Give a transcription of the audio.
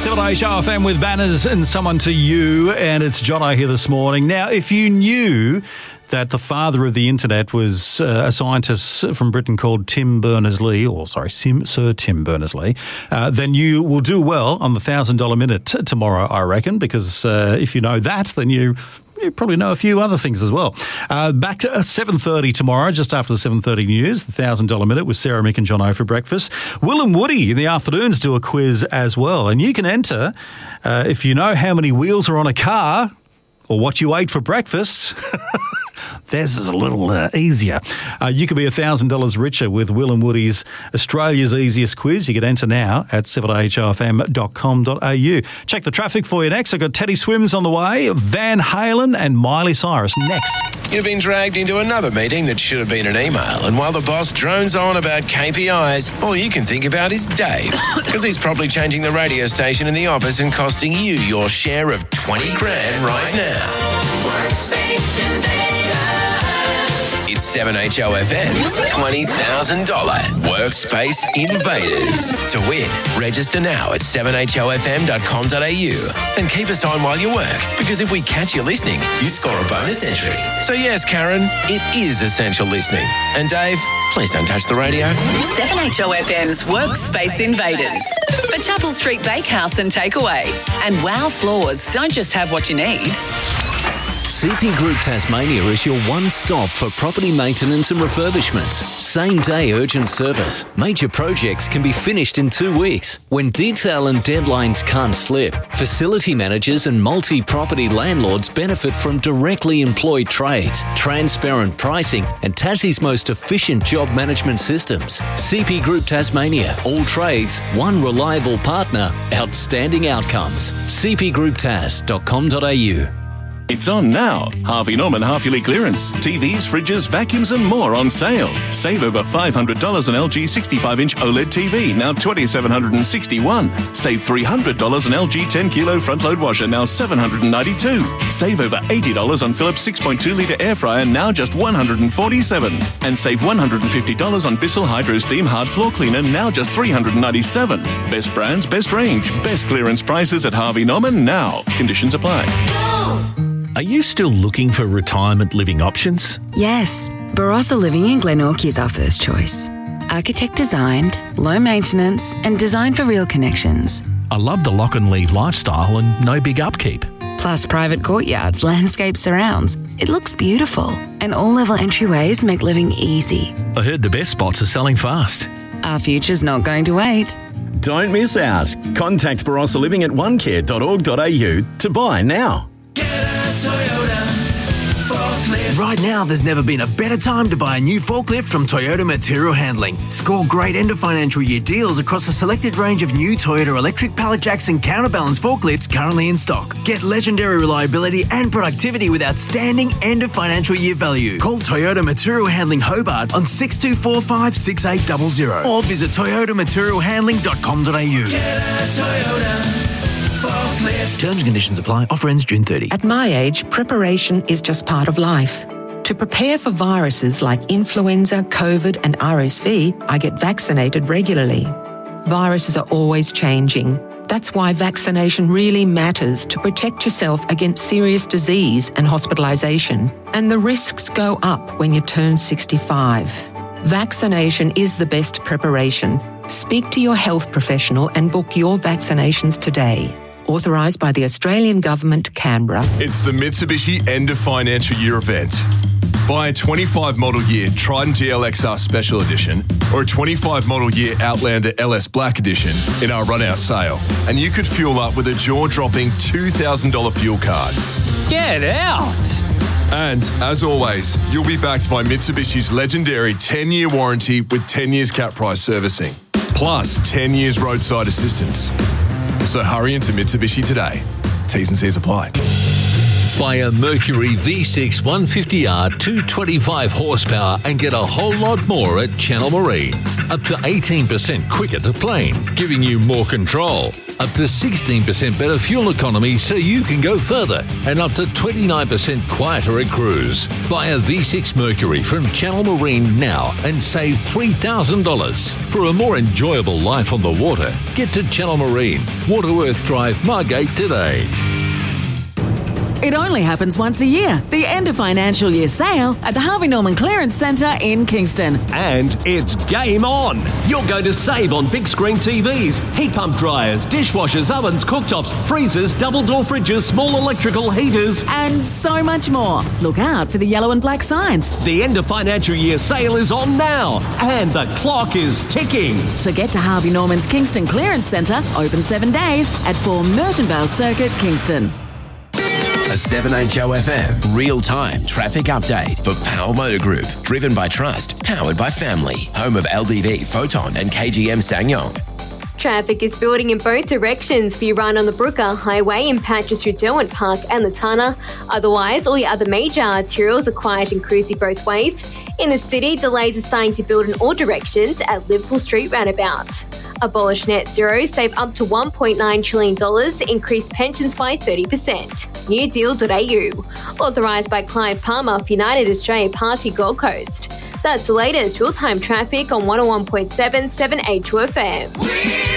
7HRFM with Banners and Someone to You, and it's Jono here this morning. Now, if you knew that the father of the internet was a scientist from Britain called Tim Berners-Lee, Sir Tim Berners-Lee, then you will do well on the $1,000 minute tomorrow, I reckon, because if you know that, then you probably know a few other things as well. Back at 7:30 tomorrow, just after the 7:30 news, the $1,000 minute with Sarah, Mick and Jono for breakfast. Will and Woody in the afternoons do a quiz as well. And you can enter if you know how many wheels are on a car or what you ate for breakfast. Theirs is a little easier. You could be $1,000 richer with Will and Woody's Australia's Easiest Quiz. You can enter now at 7hrfm.com.au. Check the traffic for you next. I've got Teddy Swims on the way, Van Halen and Miley Cyrus next. You've been dragged into another meeting that should have been an email, and while the boss drones on about KPIs, all you can think about is Dave, because he's probably changing the radio station in the office and costing you your share of 20 grand right now. Workspace Invaders. It's 7HOFM's $20,000 Workspace Invaders. To win, register now at 7HOFM.com.au and keep us on while you work, because if we catch you listening, you score a bonus entry. So yes, Karen, it is essential listening. And Dave, please don't touch the radio. 7HOFM's Workspace Invaders. For Chapel Street Bakehouse and Takeaway. And Wow Floors don't just have what you need. CP Group Tasmania is your one-stop for property maintenance and refurbishments. Same-day urgent service. Major projects can be finished in 2 weeks. When detail and deadlines can't slip, facility managers and multi-property landlords benefit from directly employed trades, transparent pricing, and Tassie's most efficient job management systems. CP Group Tasmania. All trades, one reliable partner, outstanding outcomes. cpgrouptas.com.au. It's on now. Harvey Norman half-yearly clearance. TVs, fridges, vacuums and more on sale. Save over $500 on LG 65-inch OLED TV, now $2,761. Save $300 on LG 10-kilo front-load washer, now $792. Save over $80 on Philips 6.2-litre air fryer, now just $147. And save $150 on Bissell Hydro Steam hard floor cleaner, now just $397. Best brands, best range, best clearance prices at Harvey Norman now. Conditions apply. Are you still looking for retirement living options? Yes, Barossa Living in Glenorchy is our first choice. Architect designed, low maintenance and designed for real connections. I love the lock and leave lifestyle and no big upkeep. Plus private courtyards, landscape surrounds. It looks beautiful and all-level entryways make living easy. I heard the best spots are selling fast. Our future's not going to wait. Don't miss out. Contact Barossa Living at onecare.org.au to buy now. Right now, there's never been a better time to buy a new forklift from Toyota Material Handling. Score great end of financial year deals across a selected range of new Toyota electric pallet jacks and counterbalance forklifts currently in stock. Get legendary reliability and productivity with outstanding end of financial year value. Call Toyota Material Handling Hobart on 6245 6800 or visit toyotamaterialhandling.com.au. Get a Toyota. Terms and conditions apply. Offer ends June 30. At my age, preparation is just part of life. To prepare for viruses like influenza, COVID and RSV, I get vaccinated regularly. Viruses are always changing. That's why vaccination really matters to protect yourself against serious disease and hospitalisation. And the risks go up when you turn 65. Vaccination is the best preparation. Speak to your health professional and book your vaccinations today. Authorised by the Australian Government, Canberra. It's the Mitsubishi End of Financial Year event. Buy a 25 model year Triton GLXR Special Edition or a 25 model year Outlander LS Black Edition in our run-out sale, and you could fuel up with a jaw-dropping $2,000 fuel card. Get out! And, as always, you'll be backed by Mitsubishi's legendary 10-year warranty with 10 years cap price servicing, plus 10 years roadside assistance. So hurry into Mitsubishi today. T's and C's apply. Buy a Mercury V6 150R 225 horsepower and get a whole lot more at Channel Marine. Up to 18% quicker to plane, giving you more control. up to 16% better fuel economy so you can go further, and up to 29% quieter at cruise. Buy a V6 Mercury from Channel Marine now and save $3,000. For a more enjoyable life on the water, get to Channel Marine, Waterworth Drive, Margate today. It only happens once a year, the end of financial year sale at the Harvey Norman Clearance Centre in Kingston. And it's game on! You're going to save on big screen TVs, heat pump dryers, dishwashers, ovens, cooktops, freezers, double door fridges, small electrical heaters, and so much more. Look out for the yellow and black signs. The end of financial year sale is on now, and the clock is ticking. So get to Harvey Norman's Kingston Clearance Centre, open 7 days at 4 Mertonvale Circuit, Kingston. A 7HOFM real-time traffic update for Powell Motor Group. Driven by trust, powered by family. Home of LDV, Photon and KGM Ssangyong. Traffic is building in both directions for your ride on the Brooker Highway in patches through Derwent Park and the Tana. Otherwise, all your other major arterials are quiet and cruisy both ways. In the city, delays are starting to build in all directions at Liverpool Street roundabout. Abolish net zero, save up to $1.9 trillion, increase pensions by 30%. newdeal.au. Authorised by Clive Palmer for United Australia Party Gold Coast. That's the latest real-time traffic on 101.7 7HOFM.